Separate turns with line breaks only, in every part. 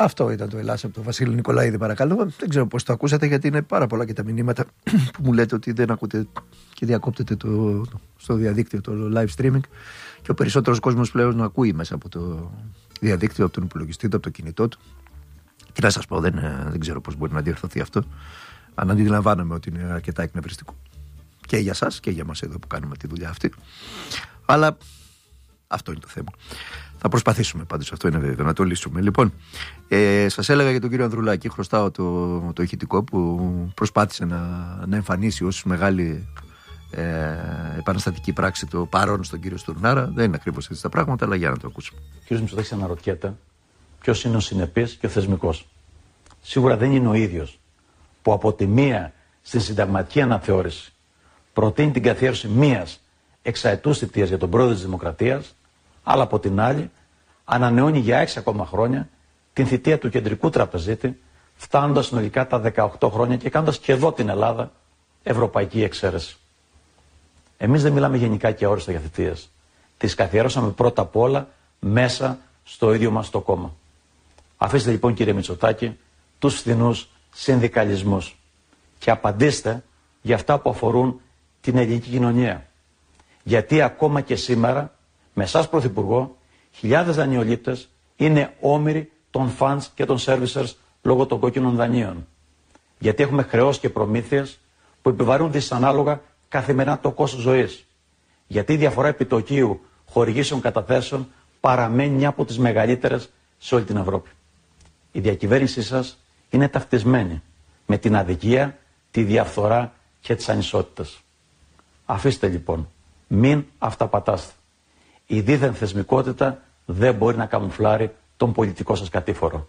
Αυτό ήταν το Ελλάς από τον Βασίλη Νικολαίδη, παρακαλώ. Δεν ξέρω πώς το ακούσατε, γιατί είναι πάρα πολλά και τα μηνύματα που μου λέτε ότι δεν ακούτε και διακόπτετε στο διαδίκτυο το live streaming. Και ο περισσότερος κόσμος πλέον ακούει μέσα από το διαδίκτυο, από τον υπολογιστή του, από το κινητό του. Τι να σας πω, δεν ξέρω πώς μπορεί να διορθωθεί αυτό. Αν αντιλαμβάνομαι ότι είναι αρκετά εκνευριστικό. Και για σας και για μας εδώ που κάνουμε τη δουλειά αυτή. Αλλά αυτό είναι το θέμα. Θα προσπαθήσουμε πάντως, αυτό είναι βέβαιο, να το λύσουμε. Λοιπόν, σας έλεγα για τον κύριο Ανδρουλάκη, χρωστάω το ηχητικό που προσπάθησε να εμφανίσει ως μεγάλη επαναστατική πράξη το παρόν στον κύριο Στουρνάρα. Δεν είναι ακριβώς έτσι τα πράγματα, αλλά για να το ακούσουμε.
Ο κύριος Μητσοτάκης αναρωτιέται ποιος είναι ο συνεπής και ο θεσμικός. Σίγουρα δεν είναι ο ίδιος που από τη μία στη συνταγματική αναθεώρηση προτείνει την καθιέρωση μίας εξαετούς θητείας για τον πρόεδρο της Δημοκρατίας, αλλά από την άλλη ανανεώνει για 6 ακόμα χρόνια την θητεία του κεντρικού τραπεζίτη, φτάνοντας συνολικά τα 18 χρόνια και κάνοντας και εδώ την Ελλάδα ευρωπαϊκή εξαίρεση. Εμείς δεν μιλάμε γενικά και αόριστα για θητείες. Τις καθιέρωσαμε πρώτα απ' όλα μέσα στο ίδιο μας το κόμμα. Αφήστε λοιπόν, κύριε Μητσοτάκη, τους φθηνούς συνδικαλισμούς και απαντήστε για αυτά που αφορούν την ελληνική κοινωνία. Γιατί ακόμα και σήμερα, με εσάς Πρωθυπουργό, χιλιάδες δανειολήπτες είναι όμοιροι των funds και των servicers λόγω των κόκκινων δανείων. Γιατί έχουμε χρεώσεις και προμήθειες που επιβαρύνουν δυσανάλογα καθημερινά το κόστος ζωής. Γιατί η διαφορά επιτοκίου χορηγήσεων καταθέσεων παραμένει μια από τις μεγαλύτερες σε όλη την Ευρώπη. Η διακυβέρνησή σας είναι ταυτισμένη με την αδικία, τη διαφθορά και τις ανισότητες. Αφήστε λοιπόν, μην αυταπατάστε. Η δίθεν θεσμικότητα δεν μπορεί να καμουφλάρει τον πολιτικό σας κατήφορο.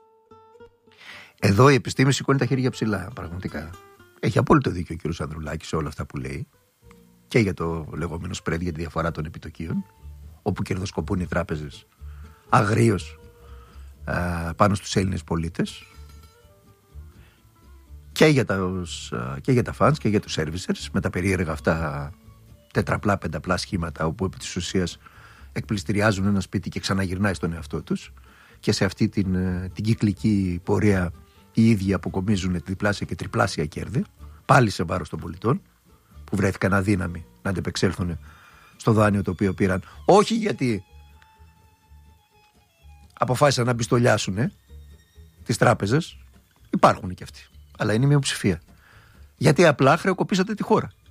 Εδώ η επιστήμη σηκώνει τα χέρια ψηλά, πραγματικά. Έχει απόλυτο δίκιο ο κ. Ανδρουλάκης σε όλα αυτά που λέει και για το λεγόμενο spread, για τη διαφορά των επιτοκίων, όπου κερδοσκοπούν οι τράπεζες αγρίως πάνω στους Έλληνες πολίτες, και για τα funds και για τους servicers, με τα περίεργα αυτά τετραπλά, πενταπλά σχήματα, όπου επί της ουσίας εκπληστηριάζουν ένα σπίτι και ξαναγυρνάει στον εαυτό τους, και σε αυτή την κυκλική πορεία οι ίδιοι αποκομίζουν διπλάσια και τριπλάσια κέρδη, πάλι σε βάρος των πολιτών, που βρέθηκαν αδύναμοι να αντεπεξέλθουν στο δάνειο το οποίο πήραν, όχι γιατί αποφάσισαν να μπιστολιάσουν τις τράπεζες, υπάρχουν και αυτοί, αλλά είναι η μειοψηφία. Γιατί απλά χρεοκοπήσατε τη χώρα.